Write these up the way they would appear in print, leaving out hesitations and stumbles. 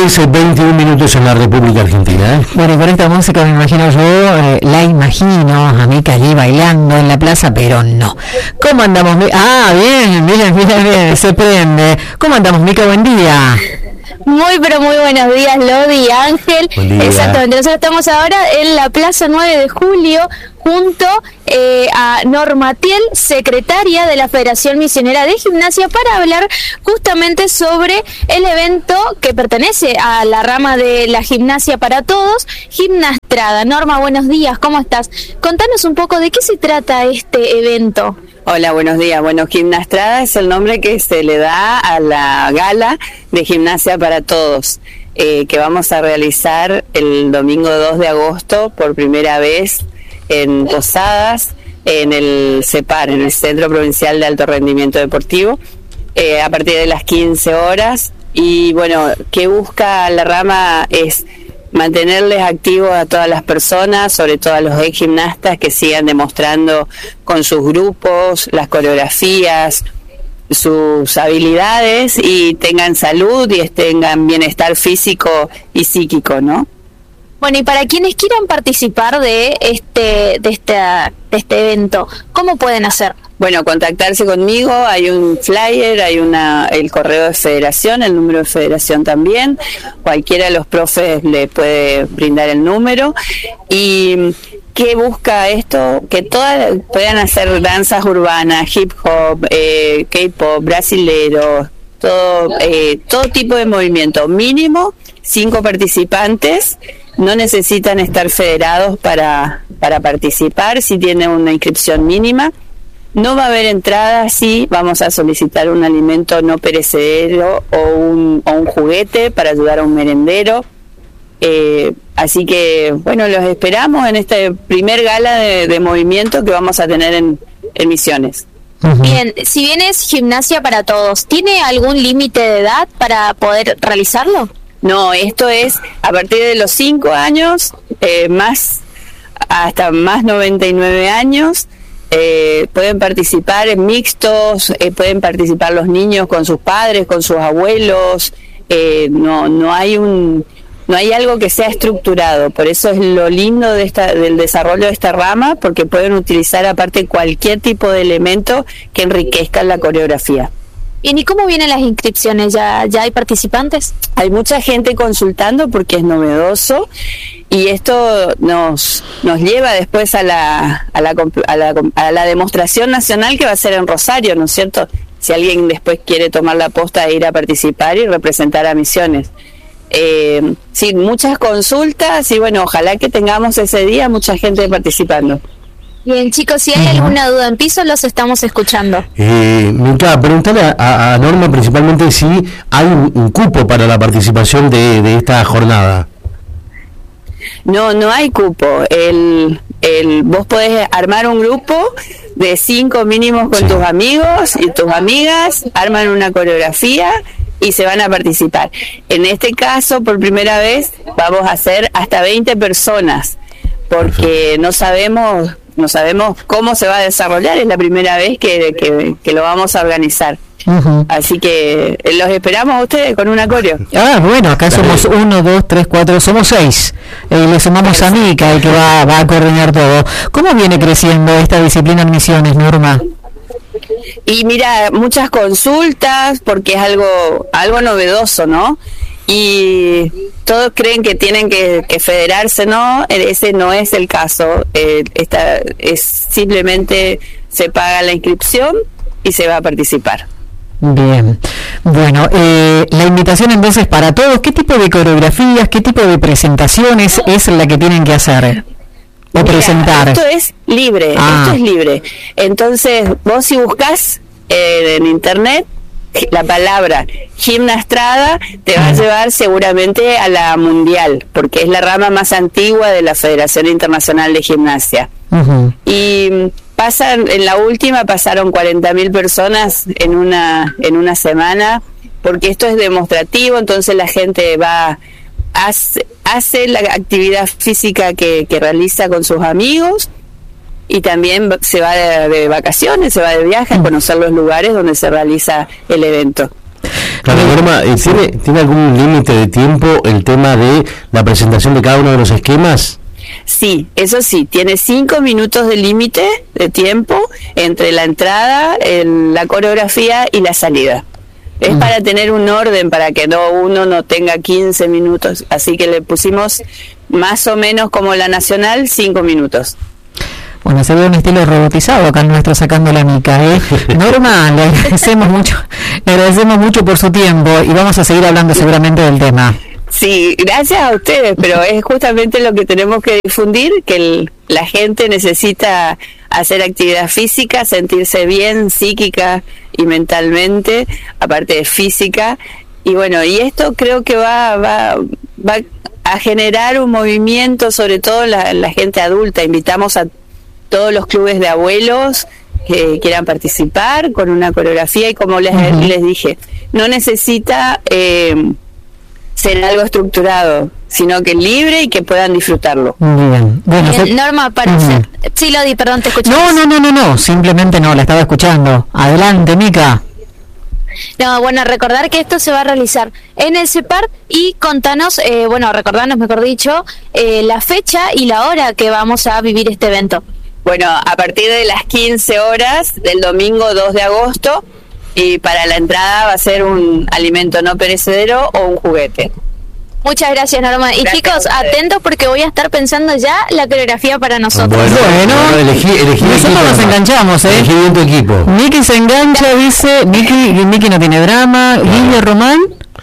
10:21 en la República Argentina. Bueno, y con esta música me imagino yo, la imagino a Mica allí bailando en la plaza, pero no. ¿Cómo andamos? Bien, se prende. ¿Cómo andamos, Mica? Buen día. Muy, pero muy buenos días, Lodi, Ángel. Exactamente, nosotros estamos ahora en la Plaza 9 de Julio, junto a Norma Tiel, secretaria de la Federación Misionera de Gimnasia, para hablar justamente sobre el evento que pertenece a la rama de la Gimnasia para Todos, Gimnastrada. Norma, buenos días, ¿cómo estás? Contanos un poco de qué se trata este evento. Hola, buenos días. Bueno, Gimnastrada es el nombre que se le da a la gala de Gimnasia para Todos, que vamos a realizar el domingo 2 de agosto por primera vez en Posadas, en el CEPAR, en el Centro Provincial de Alto Rendimiento Deportivo, a partir de las 15 horas. Y bueno, ¿qué busca la rama? Es mantenerles activos a todas las personas, sobre todo a los ex gimnastas, que sigan demostrando con sus grupos, las coreografías, sus habilidades, y tengan salud y tengan bienestar físico y psíquico, ¿no? Bueno, y para quienes quieran participar de este evento, ¿cómo pueden hacer? Bueno, contactarse conmigo, hay un flyer, hay el correo de federación, el número de federación también, cualquiera de los profes le puede brindar el número. Y ¿qué busca esto? Que todas puedan hacer danzas urbanas, hip hop, K-pop, brasilero, todo tipo de movimiento. Mínimo 5 participantes. No necesitan estar federados para participar, si tienen una inscripción mínima. No va a haber entrada, sí, vamos a solicitar un alimento no perecedero o un juguete para ayudar a un merendero. Así que, bueno, los esperamos en este primer gala de movimiento que vamos a tener en Misiones. Bien, si bien es Gimnasia para Todos, ¿tiene algún límite de edad para poder realizarlo? No, esto es a partir de los 5 años, hasta más 99 años. Pueden participar en mixtos, pueden participar los niños con sus padres, con sus abuelos. No hay algo que sea estructurado. Por eso es lo lindo del desarrollo de esta rama, porque pueden utilizar aparte cualquier tipo de elemento que enriquezca la coreografía. Bien, ¿y cómo vienen las inscripciones? ¿Ya hay participantes? Hay mucha gente consultando porque es novedoso, y esto nos lleva después a la demostración nacional que va a ser en Rosario, ¿no es cierto? Si alguien después quiere tomar la posta de ir a participar y representar a Misiones. Sí, muchas consultas, y bueno, ojalá que tengamos ese día mucha gente participando. Bien, chicos, si hay alguna duda en piso, los estamos escuchando. Mica, preguntale a Norma principalmente si hay un cupo para la participación de esta jornada. No hay cupo. Vos podés armar un grupo de 5 mínimos con tus amigos y tus amigas, arman una coreografía y se van a participar. En este caso, por primera vez, vamos a hacer hasta 20 personas, porque no sabemos cómo se va a desarrollar, es la primera vez que lo vamos a organizar. Así que los esperamos a ustedes con una coreo. Bueno, acá somos 1, 2, 3, 4, somos 6. Le sumamos a Mica, el que va a coordinar todo. ¿Cómo viene creciendo esta disciplina en Misiones, Norma? Y mira, muchas consultas, porque es algo novedoso, ¿no? Y todos creen que tienen que federarse, ¿no? Ese no es el caso. Simplemente se paga la inscripción y se va a participar. Bien, bueno, la invitación entonces para todos. ¿Qué tipo de coreografías, qué tipo de presentaciones es la que tienen que hacer o presentar? Esto es libre, Entonces, vos si buscas en internet la palabra Gimnastrada, te va a llevar seguramente a la mundial, porque es la rama más antigua de la Federación Internacional de Gimnasia. Y en la última pasaron 40.000 personas en una semana, porque esto es demostrativo. Entonces la gente hace la actividad física que realiza con sus amigos, y también se va de vacaciones, se va de viaje a conocer los lugares donde se realiza el evento. Claro, Norma, ¿tiene algún límite de tiempo el tema de la presentación de cada uno de los esquemas? Sí, eso sí, tiene 5 minutos de límite de tiempo entre la entrada, la coreografía y la salida. Es para tener un orden, para que uno no tenga 15 minutos, así que le pusimos más o menos como la nacional, 5 minutos. Bueno, se ve un estilo robotizado acá nuestro Sacando la Mica, ¿eh? Norma, le agradecemos mucho por su tiempo y vamos a seguir hablando seguramente del tema. Sí, gracias a ustedes, pero es justamente lo que tenemos que difundir, que la gente necesita hacer actividad física, sentirse bien psíquica y mentalmente, aparte de física, y bueno, y esto creo que va a generar un movimiento, sobre todo la gente adulta. Invitamos a todos los clubes de abuelos que quieran participar con una coreografía, y como les dije, no necesita ser algo estructurado, sino que libre y que puedan disfrutarlo. Bien. Bueno, Norma, para hacer... Sí, Lodi, perdón, te escuché. No, simplemente no, la estaba escuchando. Adelante, Mica. No, bueno, recordar que esto se va a realizar en el CEPAR, y contanos, recordarnos, mejor dicho, la fecha y la hora que vamos a vivir este evento. Bueno, a partir de las 15 horas del domingo 2 de agosto, y para la entrada va a ser un alimento no perecedero o un juguete. Muchas gracias, Norma. Y Gracias, chicos, atentos, porque voy a estar pensando ya la coreografía para nosotros. Bueno, elegí nosotros nos enganchamos, elegí bien tu equipo. Miki se engancha, dice, Miki no tiene drama. Guille Román.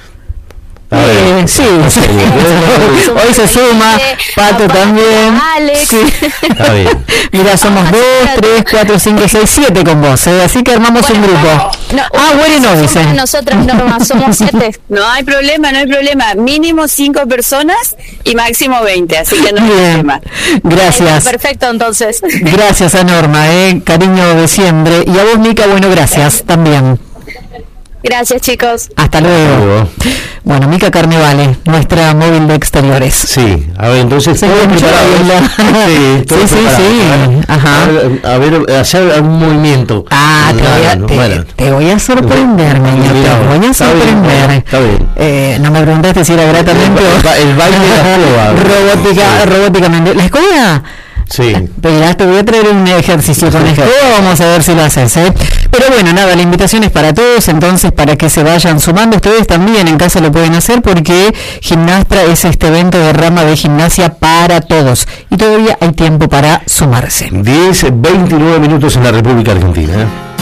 Sí, hoy se suma, Pato también. Alex. Sí. Está bien. Mira, somos 2, 3, 4, 5, 6, 7 con vos, así que armamos un grupo. Bueno, dicen. Nosotras, Norma, somos 7. No hay problema. Mínimo 5 personas y máximo 20, así que no hay problema. Gracias. Perfecto, entonces. Gracias a Norma, cariño de siempre. Y a vos, Mica, bueno, gracias también. Gracias, chicos. Hasta luego. Bueno, Mica Carnevale, nuestra móvil de exteriores. Sí, a ver, entonces Sí. Ajá. A ver, hacer algún movimiento. Te voy a sorprender, niño. Te voy a sorprender. Está bien. No me preguntaste si era gratamente o El baile de la escoba. Robóticamente. ¿La escoba? Sí. Pero te voy a traer un ejercicio con escoba, vamos a ver si lo haces, Pero bueno, nada, la invitación es para todos, entonces para que se vayan sumando. Ustedes también en casa lo pueden hacer, porque Gimnastra es este evento de rama de gimnasia para todos, y todavía hay tiempo para sumarse. 10:29 en la República Argentina.